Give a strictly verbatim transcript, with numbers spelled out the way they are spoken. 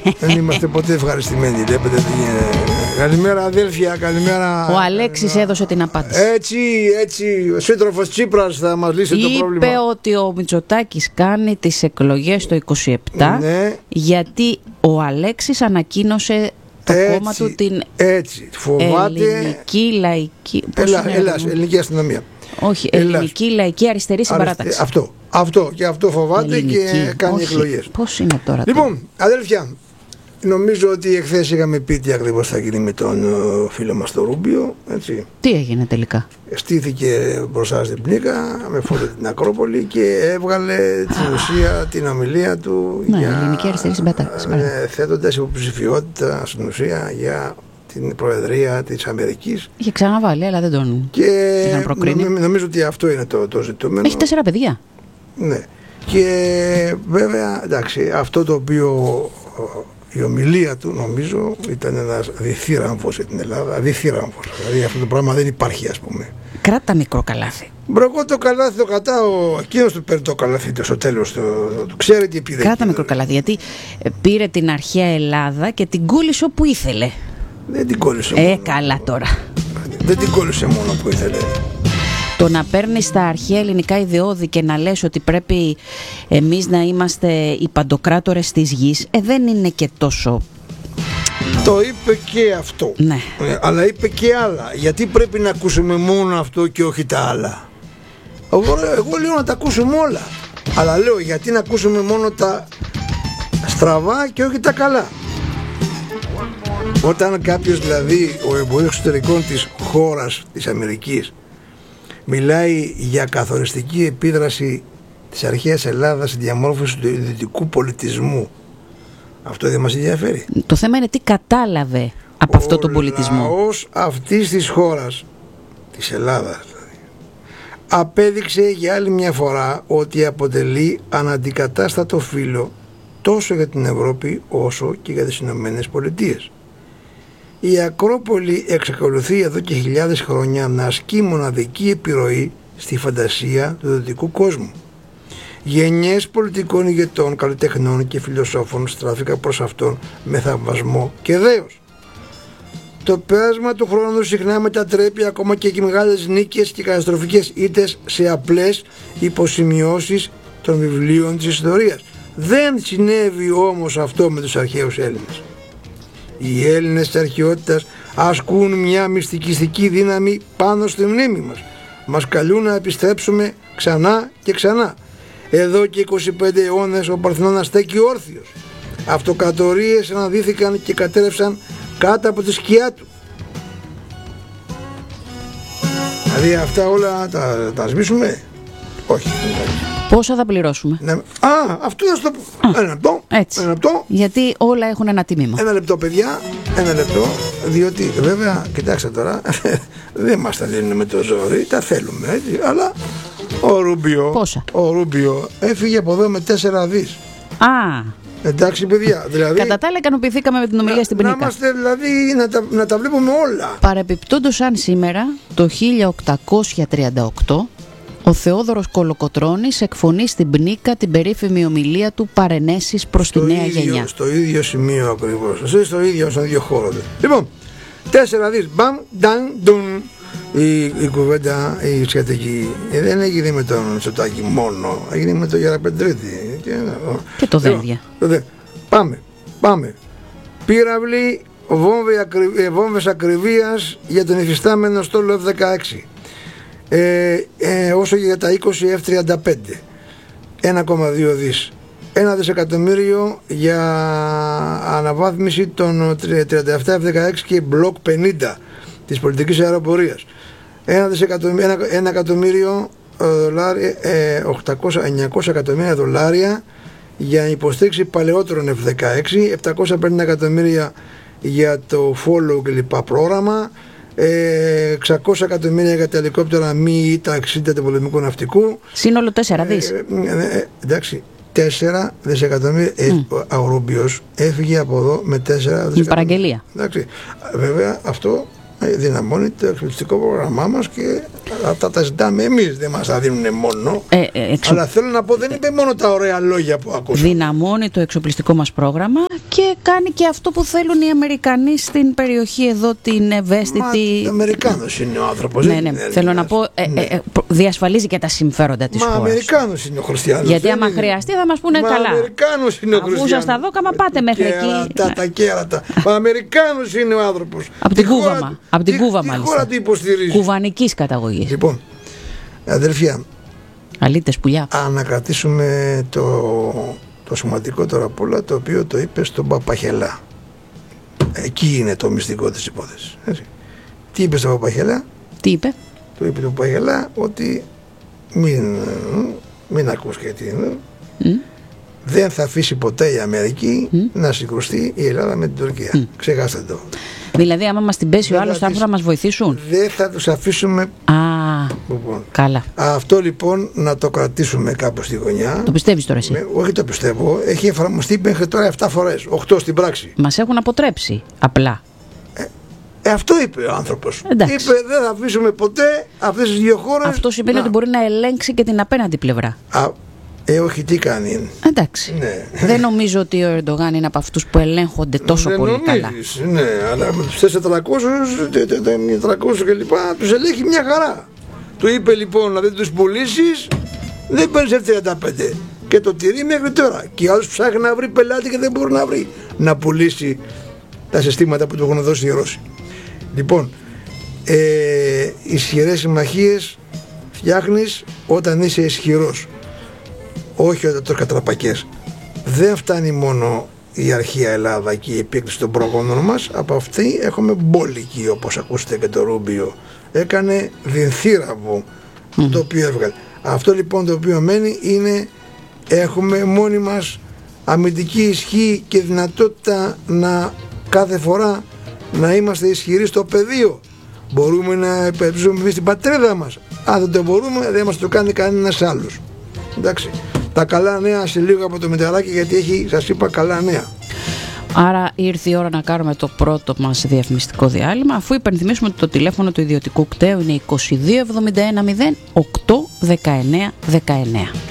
Δεν είμαστε ποτέ ευχαριστημένοι. Βλέπετε τι γίνεται. Καλημέρα αδέλφια, καλημέρα. Ο Αλέξης έδωσε την απάντηση. Έτσι, έτσι. Ο σύντροφος Τσίπρας θα μας λύσει Είπε το πρόβλημα. Είπε ότι ο Μητσοτάκης κάνει τις εκλογές το είκοσι επτά, ναι. γιατί ο Αλέξης ανακοίνωσε το έτσι, κόμμα του την έτσι. Φοβάται... ελληνική λαϊκή... Ελλά, Ελλάς, ελληνική αστυνομία. Όχι, Ελλάς. ελληνική λαϊκή αριστερή συμπαράταξη. Αυτό, αυτό και αυτό φοβάται ελληνική. Και κάνει Όχι. εκλογές. Πώς είναι τώρα? Λοιπόν, αδέλφια, νομίζω ότι εχθές είχαμε πει τι ακριβώς θα γίνει με τον uh, φίλο μας τον Ρούμπιο, έτσι. Τι έγινε τελικά? Στήθηκε μπροστά στην Πνίκα με φόρο την Ακρόπολη και έβγαλε την ουσία την ομιλία του, ναι, για, ελληνική αριστερή συμπαράταξη, ε, θέτοντας υποψηφιότητα στην ουσία για την Προεδρία της Αμερικής. Είχε ξαναβάλει, αλλά δεν τον και είχαν προκρίνει. Νομ, νομίζω ότι αυτό είναι το, το ζητούμενο. Έχει τέσσερα παιδιά. Ναι. Και βέβαια, εντάξει, αυτό το οποίο η ομιλία του νομίζω ήταν ένας διθύραμβος για την Ελλάδα. Διθύραμβος. Δηλαδή αυτό το πράγμα δεν υπάρχει, ας πούμε. Κράτα μικρό καλάθι. Μπρο, εγώ το καλάθι το κατάω. Εκείνος του παίρνει το καλάθι το, στο τέλος. Το, το, το ξέρει τι πήρε. Κράτα μικρό καλάθι. Γιατί πήρε την αρχαία Ελλάδα και την κόλλησε όπου ήθελε. Δεν την κόλλησε Ε, μόνο. καλά τώρα. Δεν την κόλλησε μόνο που ήθελε. Το να παίρνεις τα αρχαία ελληνικά ιδεώδη και να λες ότι πρέπει εμείς να είμαστε οι παντοκράτορες της γης, ε, δεν είναι και τόσο... Το είπε και αυτό. Ναι. Ε, αλλά είπε και άλλα. Γιατί πρέπει να ακούσουμε μόνο αυτό και όχι τα άλλα? Εγώ, εγώ λέω να τα ακούσουμε όλα. Αλλά λέω γιατί να ακούσουμε μόνο τα στραβά και όχι τα καλά? Όταν κάποιος, δηλαδή ο εμπορικός εξωτερικών της χώρας της Αμερικής, μιλάει για καθοριστική επίδραση της αρχαίας Ελλάδας στη διαμόρφωση του δυτικού πολιτισμού, αυτό δεν μας ενδιαφέρει? Το θέμα είναι τι κατάλαβε από ο αυτό τον πολιτισμό. Ο λαός αυτής της χώρας, της Ελλάδας δηλαδή, απέδειξε για άλλη μια φορά ότι αποτελεί αναντικατάστατο φύλλο τόσο για την Ευρώπη όσο και για τις Ηνωμένες Πολιτείες. Η Ακρόπολη εξακολουθεί εδώ και χιλιάδες χρόνια να ασκεί μοναδική επιρροή στη φαντασία του δυτικού κόσμου. Γενιές πολιτικών ηγετών, καλλιτεχνών και φιλοσόφων στράφηκαν προς αυτόν με θαυμασμό και δέος. Το πέρασμα του χρόνου συχνά μετατρέπει ακόμα και οι μεγάλες νίκες και καταστροφικές ήττες σε απλές υποσημειώσεις των βιβλίων της ιστορίας. Δεν συνέβη όμως αυτό με τους αρχαίους Έλληνες. Οι Έλληνες της αρχαιότητας ασκούν μια μυστικιστική δύναμη πάνω στη μνήμη μας. Μας καλούν να επιστρέψουμε ξανά και ξανά. Εδώ και είκοσι πέντε αιώνες ο Παρθενώνας στέκει όρθιος. Αυτοκρατορίες αναδύθηκαν και κατέρευσαν κάτω από τη σκιά του. Δηλαδή αυτά όλα τα, τα σβήσουμε? Όχι. Πόσα θα πληρώσουμε? Ναι. Α, αυτό θα σου το πω. Ένα λεπτό. Έτσι. Ένα λεπτό. Γιατί όλα έχουν ένα τίμημα. Ένα λεπτό, παιδιά. Ένα λεπτό. Διότι βέβαια, κοιτάξτε τώρα, δεν μας τα δίνουν με το ζόρι. Τα θέλουμε, έτσι. Αλλά ο Ρούμπιο, Πόσα? ο Ρούμπιο έφυγε από εδώ με τέσσερα δις. Α, Εντάξει, παιδιά. Δηλαδή, κατά τα άλλα ικανοποιηθήκαμε με την ομιλία να, στην να Πνίκα. είμαστε δηλαδή να τα, να τα βλέπουμε όλα. Παρεπιπτόντως, αν σήμερα το χίλια οκτακόσια τριάντα οκτώ ο Θεόδωρος Κολοκοτρώνης εκφωνεί στην Πνίκα την περίφημη ομιλία του «Παρενέσεις προς τη νέα ίδιο, γενιά». Στο ίδιο σημείο ακριβώς. Στο ίδιο, στον ίδιο χώρο. Λοιπόν, τέσσερα δις. Μπαμ, νταν, ντουν. Η, η κουβέντα, η σχετική, ε, δεν έγινε με τον Μητσοτάκη μόνο, έγινε με τον Γεραπετρίτη. Και, Και το Δένδια. Λοιπόν, πάμε, πάμε. Πύραυλοι, βόμβες ακριβίας για τον υφιστάμενο στόλο εφ δεκαέξι. Ε, ε, όσο και για τα είκοσι εφ τριάντα πέντε, ένα κόμμα δύο δις. Ένα δισεκατομμύριο για αναβάθμιση των τριάντα επτά εφ δεκαέξι και μπλοκ πενήντα της πολιτικής αεροπορίας. Ένα, ένα, ένα εκατομμύριο δολάρια, ε, οκτακόσια, εννιακόσια εκατομμύρια δολάρια για να υποστήριξη παλαιότερων εφ δεκαέξι, επτακόσια πενήντα εκατομμύρια για το follow και λοιπά πρόγραμμα, ε, εξακόσια εκατομμύρια για τα ελικόπτερα μη ή τα εξήντα του πολεμικού ναυτικού. Σύνολο τέσσερα δις. Ε, ε, ε, εντάξει, τέσσερα δισεκατομμύρια. Mm. Ε, ο Ρούμπιος έφυγε από εδώ με τέσσερα δισεκατομμύρια. Με παραγγελία. Εντάξει, βέβαια αυτό δυναμώνει το εξοπλιστικό πρόγραμμά μας και Αυτά τα ζητάμε εμείς, δεν μας τα δίνουν μόνο. Ε, ε, εξο... Αλλά θέλω να πω, δεν είπε μόνο τα ωραία λόγια που ακούσαμε. Δυναμώνει το εξοπλιστικό μας πρόγραμμα και κάνει και αυτό που θέλουν οι Αμερικανοί στην περιοχή εδώ, την ευαίσθητη. Μα Αμερικάνος είναι ο άνθρωπος. Ναι, ναι, ναι. Θέλω να πω, ε, ναι. ε, ε, διασφαλίζει και τα συμφέροντα της Μα χώρας. Μα Αμερικάνος είναι ο Χριστιανός. Γιατί άμα χρειαστεί θα μας πούνε Μα καλά. Αμερικάνος είναι ο Χριστιανός. Αφού σας τα δω, κάμα πάτε μέχρι εκεί. Τα, τα κέρατα. Μα Αμερικάνος είναι ο άνθρωπος. Από την Κούβα, από την Κούβα μάλιστα. Τι χώρα του υποστηρίζει. Κουβανικής καταγωγής. Λοιπόν, αδερφιά, αλήτες πουλιά. Ανακρατήσουμε το, το σημαντικότερο απ' όλα, το οποίο το είπε στον Παπαχελά. Εκεί είναι το μυστικό της υπόθεσης. Έτσι. Τι είπε στον Παπαχελά? Τι είπε? Του είπε τον Παπαχελά ότι μην, μην ακούς και τι mm. δεν θα αφήσει ποτέ η Αμερική mm. να συγκρουστεί η Ελλάδα με την Τουρκία. Mm. Ξεχάστε το. Δηλαδή άμα μας την πέσει ο άλλος θα έρθουν να μας βοηθήσουν. Δεν θα τους αφήσουμε. Α, λοιπόν. Καλά. Αυτό λοιπόν να το κρατήσουμε κάπου στη γωνιά. Το πιστεύεις τώρα εσύ? Με, όχι το πιστεύω. Έχει εφαρμοστεί μέχρι τώρα επτά φορές. οκτώ στην πράξη. Μας έχουν αποτρέψει απλά. Ε, ε, αυτό είπε ο άνθρωπος. Εντάξει. Είπε δεν θα αφήσουμε ποτέ αυτές τις δύο χώρες. Αυτό σημαίνει να... ότι μπορεί να ελέγξει και την απέναντι πλευρά. Α, Ε, όχι, τι κάνει. Εντάξει. Ναι. Δεν νομίζω ότι ο Ερντογάν είναι από αυτούς που ελέγχονται τόσο δεν πολύ νομίζεις, καλά. Ναι, αλλά με τους τετρακόσιους και λοιπά τους ελέγχει μια χαρά. Του είπε λοιπόν να δεν τους πουλήσεις, δεν παίρνεις εφ τριάντα πέντε. Και το τηρεί μέχρι τώρα. Και ο άλλος ψάχνει να βρει πελάτη και δεν μπορεί να βρει. Να πουλήσει τα συστήματα που του έχουν δώσει οι Ρώσοι. Λοιπόν, ε, ισχυρές συμμαχίες φτιάχνεις όταν είσαι ισχυρός. Όχι όταν το κατραπακές. Δεν φτάνει μόνο η αρχαία Ελλάδα και η επίκληση των προγόνων μας. Από αυτή έχουμε μπόλικη, όπως ακούσετε και το Ρούμπιο. Έκανε δινθύραβο mm. το οποίο έβγαλε. Αυτό λοιπόν το οποίο μένει είναι έχουμε μόνοι μας αμυντική ισχύ και δυνατότητα να κάθε φορά να είμαστε ισχυροί στο πεδίο. Μπορούμε να επενδύσουμε στην πατρίδα μας. Αν δεν το μπορούμε δεν μας το κάνει κανένας άλλος. Εντάξει. Τα καλά νέα σε λίγο από το Μηταράκι, γιατί έχει, σας είπα, καλά νέα. Άρα ήρθε η ώρα να κάνουμε το πρώτο μας διαφημιστικό διάλειμμα, αφού υπενθυμίσουμε ότι το τηλέφωνο του ιδιωτικού κταίου είναι είκοσι δύο εβδομήντα ένα μηδέν οκτώ δεκαεννέα δεκαεννέα.